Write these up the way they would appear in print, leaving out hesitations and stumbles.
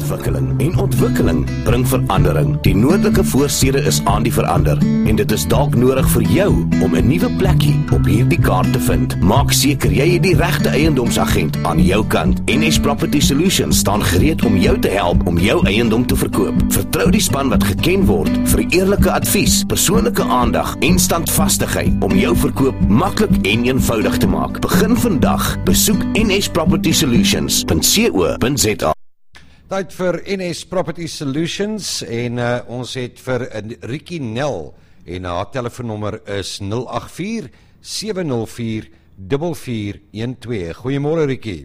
ontwikkeling. En ontwikkeling bring verandering. Die noordelike voorstede is aan die verander. En dit is dalk nodig vir jou om 'n nuwe plekkie op hierdie kaart te vind. Maak seker jy het die regte eiendomsagent aan jou kant. NS Property Solutions staan gereed om jou te help om jou eiendom te verkoop. Vertrou die span wat geken word vir eerlike advies, persoonlike aandag en standvastigheid om jou verkoop maklik en eenvoudig te maak. Begin vandag. Besoek nspropertysolutions.co.za. Tyd vir NS Property Solutions en ons het vir Ricky Nel en haar telefoonnommer is 084 704 4412. Goeiemôre Ricky.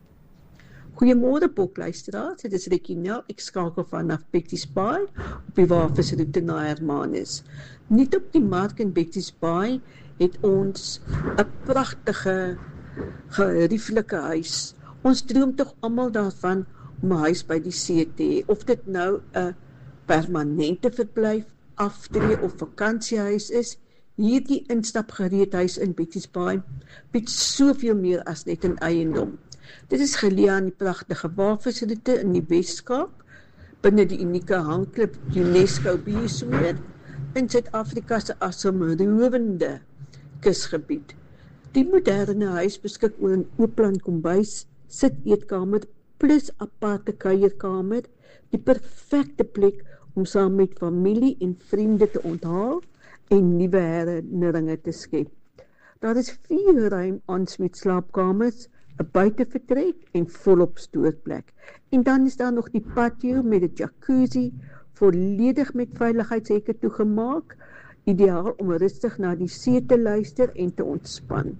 Goeiemôre Bokluisteraars, dit is Ricky Nel, ek skakel vanaf Betty's Bay op die waarvisroute na Hermanus. Niet op die mark in Betty's Bay het ons 'n pragtige, gerieflike huis. Ons droom tog almal daarvan om 'n huis by die see te hê, of dit nou 'n permanente verblyf, aftree of vakansiehuis is. Hierdie instapgereedhuis in Betty's Bay bied soveel meer as net 'n eiendom. Dit is geleë aan die pragtige Walvisroute in die Weskaap, binne die unieke hangklip UNESCO Biospheer in Suid-Afrika se asemrowende kusgebied. Die moderne huis beskik oor 'n oopplan kombuis, sit-eetkamer plus aparte kuierkamer, die perfekte plek om saam met familie en vriende te onthaal en nuwe herinneringe te skep. Daar is 4 ruim ensuite slaapkamers, 'n buitevertrek en volop stoorplek. En dan is daar nog die patio met 'n jacuzzi, volledig met veiligheidshekke toegemaak, ideaal om rustig na die see te luister en te ontspan.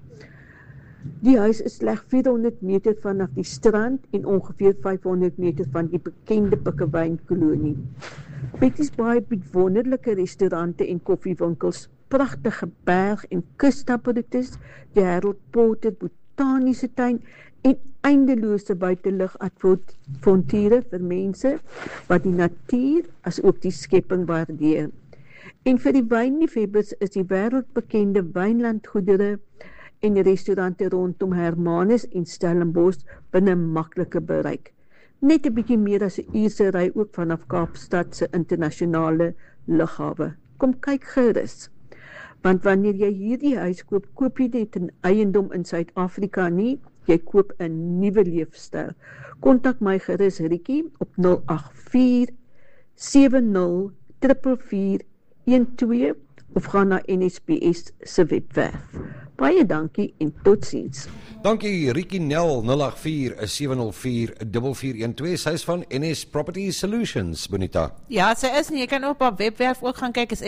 Die huis is slegs 400 meter vanaf die strand en ongeveer 500 meter van die bekende Pikkewynkolonie. Betty's Bay bied wonderlike restaurante en koffiewinkels, pragtige berg- en kustapparatus, die Harold Porter botaniese tuin en eindelose buitelugavonture vir mense wat die natuur as ook die skepping waardeer. En vir die wynliefhebbers is die wêreldbekende wynlandgoedere en restaurante rondom Hermanus en Stellenbosch binne maklike bereik. Net 'n bietjie meer as 'n uur se ry ook vanaf Kaapstad se internasionale lughawe. Kom kyk gerus. Want wanneer jy hierdie huis koop, koop jy net 'n eiendom in Suid-Afrika nie, jy koop 'n nuwe leefstyl. Kontak my gerus Ricky op 084 70 44 12 of gaan na NSBS se webwerf. Baie dankie en totsiens. Dankie Ricky Nel, 084 704 4412. Sy is van NS Property Solutions, Bonita. Ja, sy is nie. Jy kan op haar webwerf ook gaan kyk, is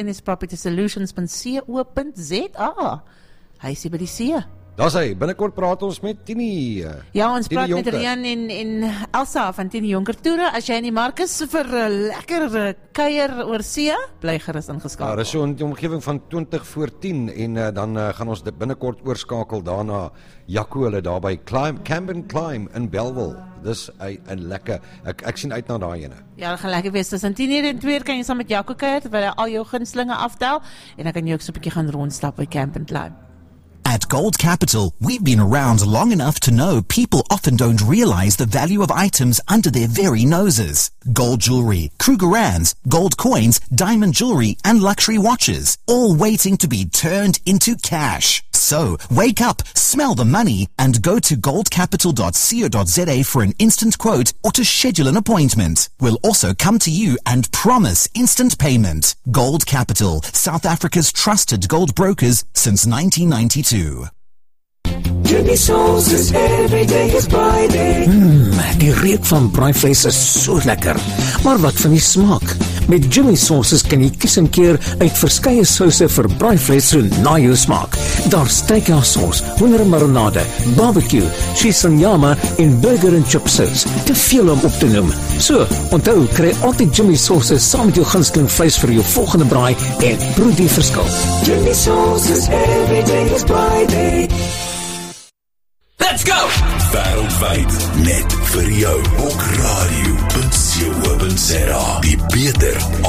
nspropertysolutions.co.za. Hy is hier by die see. Daar sy, binnekort praat ons met Tini. Ja, ons Tini praat Jonker. met Rian en Elsa van Tini Jonker Toere. As jy in die mark is vir 'n lekker kuier oor see, bly gerus ingeskakel. Ja, dis so in die omgewing van 20 voor 10 en dan gaan ons dit binnekort oorskakel daarna Jaco hulle daar by Camp and Climb in Bellville. Dis 'n lekker, ek sien uit na daai ene. Ja, dat gaan lekker wees. Tussen 10:00 en 2:00 kan jy saam met Jaco kuier terwyl hy al jou gunstelinge aftel en dan kan jy ook so 'n bietjie gaan rondstap by Camp and Climb. At Gold Capital, we've been around long enough to know people often don't realize the value of items under their very noses. Gold jewelry, Krugerrands, gold coins, diamond jewelry, and luxury watches, all waiting to be turned into cash. So, wake up, smell the money, and go to goldcapital.co.za for an instant quote or to schedule an appointment. We'll also come to you and promise instant payment. Gold Capital, South Africa's trusted gold brokers since 1992. Jimmy Sauces, every day is Friday. Die reuk van braaivleis is so lekker. Maar wat van die smaak? Met Jimmy Sauces kan jy kies en keer uit verskeie souse vir braaivleis so na jou smaak. Daar's steakhouse-saus, hoendermarinade, barbecue, cheese and nyama en burger and chip sauce. Te veel om op te noem. So, onthou, kry altyd Jimmy Sauces saam met jou gunsteling vleis vir jou volgende braai en proe die verskil. Jimmy Sauces, every day is Friday. Let's go! Wêreldwyd net vir jou op radio.co.za. Die beter